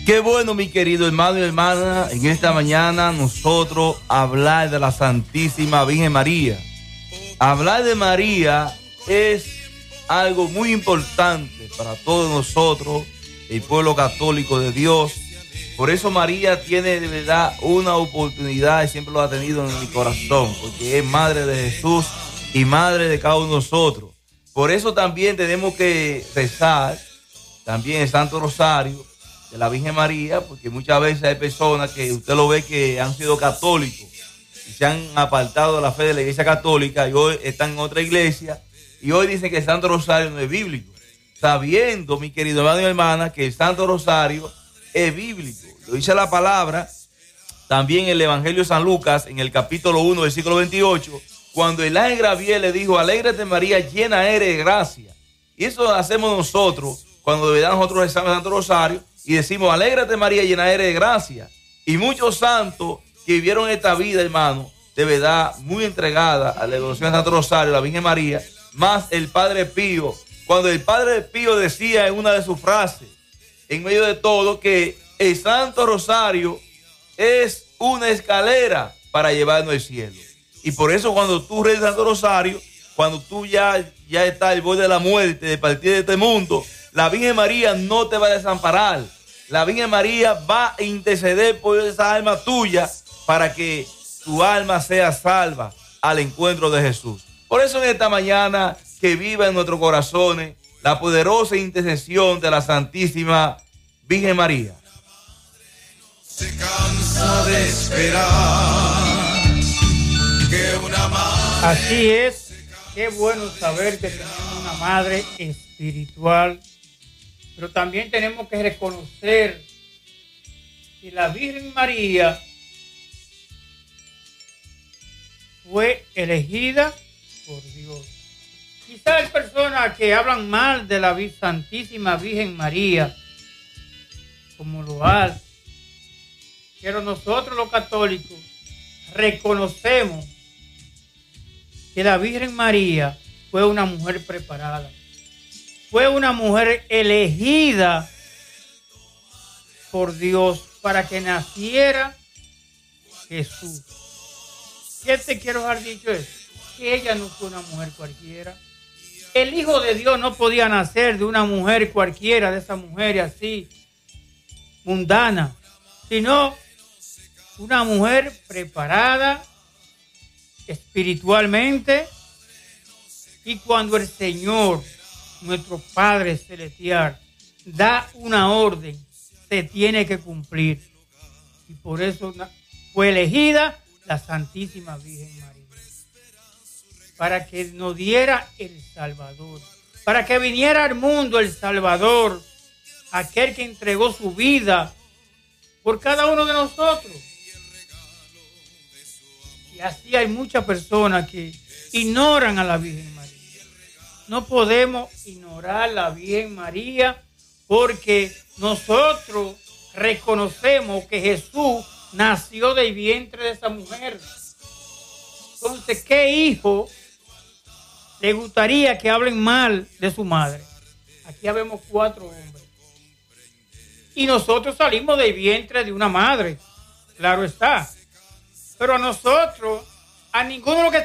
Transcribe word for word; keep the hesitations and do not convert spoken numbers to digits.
Qué bueno, mi querido hermano y hermana, en esta mañana nosotros hablar de la Santísima Virgen María. Hablar de María es algo muy importante para todos nosotros, el pueblo católico de Dios. Por eso María tiene de verdad una oportunidad y siempre lo ha tenido en mi corazón, porque es madre de Jesús y madre de cada uno de nosotros. Por eso también tenemos que rezar también el Santo Rosario de la Virgen María, porque muchas veces hay personas que usted lo ve que han sido católicos y se han apartado de la fe de la Iglesia Católica y hoy están en otra iglesia y hoy dicen que el Santo Rosario no es bíblico, sabiendo, mi querido hermano y hermana, que el Santo Rosario es bíblico. Lo dice la palabra también en el Evangelio de San Lucas, en el capítulo uno, versículo veintiocho, cuando el ángel Gabriel le dijo: alégrate María, llena eres de gracia. Y eso hacemos nosotros cuando de verdad nosotros rezamos el Santo Rosario y decimos: alégrate María, llena eres de gracia. Y muchos santos que vivieron esta vida, hermano, de verdad muy entregada a la devoción del Santo Rosario, la Virgen María, más el Padre Pío, cuando el Padre Pío decía en una de sus frases, en medio de todo, que el Santo Rosario es una escalera para llevarnos al cielo. Y por eso cuando tú rezas el Santo Rosario, cuando tú ya, ya estás al borde de la muerte, de partir de este mundo, la Virgen María no te va a desamparar. La Virgen María va a interceder por esa alma tuya para que tu alma sea salva al encuentro de Jesús. Por eso en esta mañana que viva en nuestros corazones la poderosa intercesión de la Santísima Virgen María. Se cansa de esperar que una madre... Así es, qué bueno saber que tenemos una madre espiritual, pero también tenemos que reconocer que la Virgen María fue elegida por Dios. Quizás hay personas que hablan mal de la Santísima Virgen María, como lo hacen, pero nosotros los católicos reconocemos que la Virgen María fue una mujer preparada, fue una mujer elegida por Dios para que naciera Jesús. ¿Qué te quiero dejar dicho eso? Que ella no fue una mujer cualquiera. El Hijo de Dios no podía nacer de una mujer cualquiera, de esa mujer así, mundana, sino una mujer preparada espiritualmente. Y cuando el Señor, nuestro Padre Celestial, da una orden, se tiene que cumplir. Y por eso fue elegida la Santísima Virgen María, para que nos diera el Salvador, para que viniera al mundo el Salvador, aquel que entregó su vida por cada uno de nosotros. Y así hay muchas personas que ignoran a la Virgen María. No podemos ignorar a la Virgen María porque nosotros reconocemos que Jesús nació del vientre de esa mujer. Entonces, ¿qué hijo le gustaría que hablen mal de su madre? Aquí habemos cuatro hombres. Y nosotros salimos del vientre de una madre, claro está. Pero a nosotros, a ninguno de los que